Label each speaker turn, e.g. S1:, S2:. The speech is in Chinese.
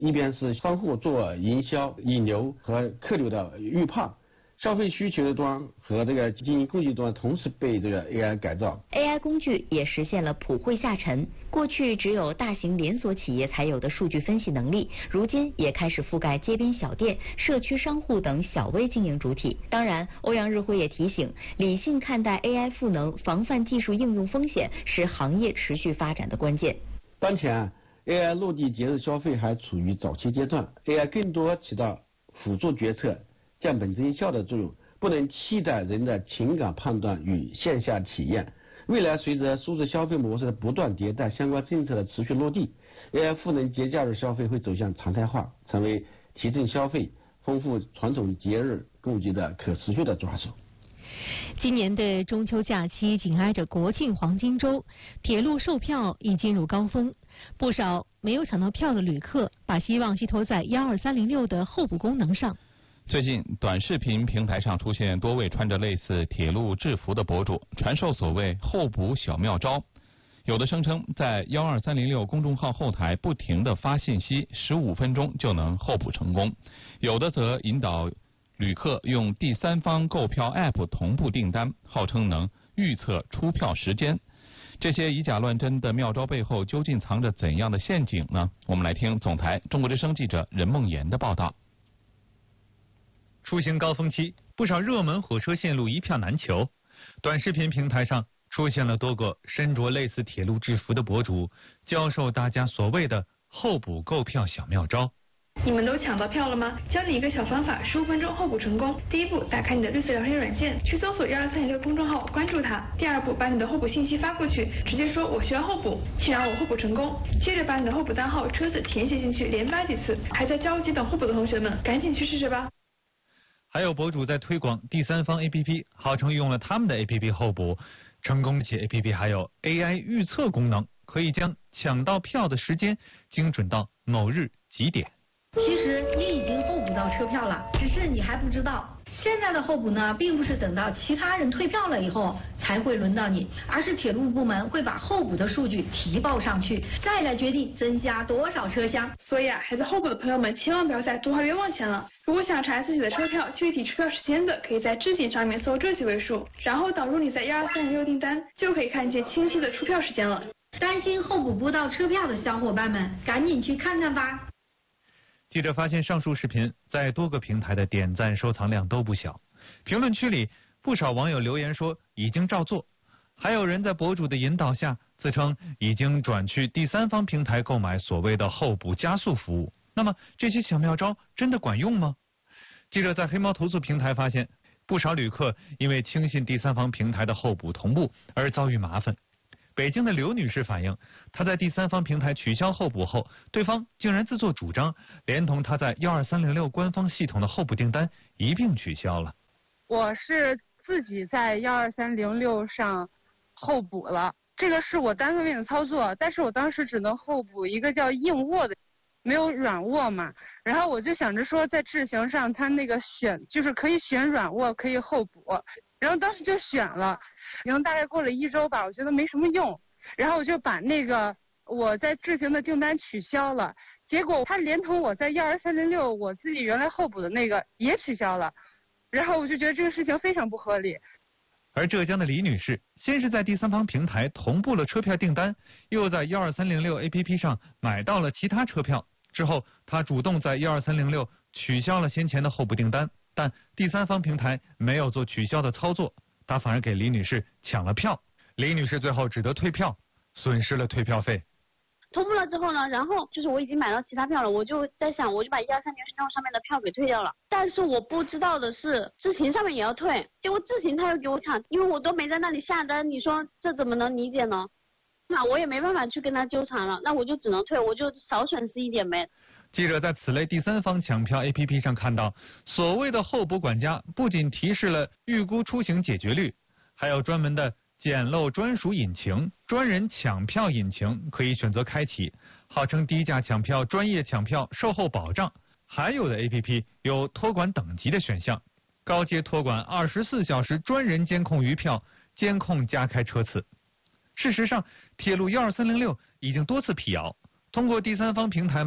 S1: 一边是商户做营销、引流和客流的预判。消费需求端和这个经营工具端同时被这个 AI 改造。
S2: AI 工具也实现了普惠下沉。过去只有大型连锁企业才有的数据分析能力，如今也开始覆盖街边小店、社区商户等小微经营主体。当然，欧阳日辉也提醒，理性看待 AI 赋能，防范技术应用风险，是行业持续发展的关键。
S1: 当前 AI 落地节日消费还处于早期阶段 ，AI 更多起到辅助决策、降本增效的作用，不能替代人的情感判断与线下体验。未来随着数字消费模式的不断迭代，相关政策的持续落地 ，AI 赋能节假日消费会走向常态化，成为提振消费、丰富传统节日供给的可持续的抓手。
S3: 今年的中秋假期紧挨着国庆黄金周，铁路售票已进入高峰，不少没有抢到票的旅客把希望寄托在12306的候补功能上。
S4: 最近，短视频平台上出现多位穿着类似铁路制服的博主，传授所谓候补小妙招。有的声称在12306公众号后台不停地发信息，15分钟就能候补成功；有的则引导旅客用第三方购票 App 同步订单，号称能预测出票时间。这些以假乱真的妙招背后究竟藏着怎样的陷阱呢？我们来听总台中国之声记者任梦妍的报道。
S5: 出行高峰期，不少热门火车线路一票难求。短视频平台上出现了多个身着类似铁路制服的博主，教授大家所谓的候补购票小妙招。
S6: 你们都抢到票了吗？教你一个小方法，15分钟候补成功。第一步，打开你的绿色聊天软件，去搜索12306公众号，关注它。第二步，把你的候补信息发过去，直接说我需要候补，请让我候补成功。接着把你的候补单号、车子填写进去，连发几次。还在焦急等候补的同学们，赶紧去试试吧。
S5: 还有博主在推广第三方 APP， 号称用了他们的 APP 候补成功，且 APP 还有 AI 预测功能，可以将抢到票的时间精准到某日几点。
S7: 其实你已经候补到车票了，只是你还不知道。现在的候补呢，并不是等到其他人退票了以后才会轮到你，而是铁路部门会把候补的数据提报上去，再来决定增加多少车厢。
S6: 所以还在候补的朋友们，千万不要再多花冤枉钱了。如果想查自己的车票具体出票时间的，可以在置顶上面搜这几位数，然后导入你在12306订单，就可以看见清晰的出票时间了。
S7: 担心候补不到车票的小伙伴们，赶紧去看看吧。
S5: 记者发现，上述视频在多个平台的点赞收藏量都不小，评论区里不少网友留言说已经照做，还有人在博主的引导下自称已经转去第三方平台购买所谓的候补加速服务。那么这些小妙招真的管用吗？记者在黑猫投诉平台发现，不少旅客因为轻信第三方平台的候补同步而遭遇麻烦。北京的刘女士反映，她在第三方平台取消候补后，对方竟然自作主张，连同她在12306官方系统的候补订单一并取消了。
S8: 我是自己在12306上候补了，这个是我单方面的操作，但是我当时只能候补一个叫硬卧的，没有软卧嘛。然后我就想着说，在智行上它那个选就是可以选软卧，可以候补，然后当时就选了，然后大概过了1周吧，我觉得没什么用，然后我就把那个我在智行的订单取消了，结果它连同我在12306我自己原来候补的那个也取消了，然后我就觉得这个事情非常不合理。
S5: 而浙江的李女士先是在第三方平台同步了车票订单，又在12306 APP 上买到了其他车票，之后她主动在12306取消了先前的候补订单，但第三方平台没有做取消的操作，她反而给李女士抢了票，李女士最后只得退票，损失了退票费。
S9: 同步了之后呢，然后就是我已经买到其他票了，我就在想，我就把12306上面的票给退掉了。但是我不知道的是，智行上面也要退，结果智行他又给我抢，因为我都没在那里下单，你说这怎么能理解呢？那我也没办法去跟他纠缠了，那我就只能退，我就少损失一点呗。
S5: 记者在此类第三方抢票 APP 上看到，所谓的候补管家不仅提示了预估出行解决率，还有专门的捡漏专属引擎、专人抢票引擎可以选择开启，号称低价抢票、专业抢票、售后保障。还有的 APP 有托管等级的选项，高阶托管24小时专人监控余票，监控加开车次。事实上，铁路12306已经多次辟谣，通过第三方平台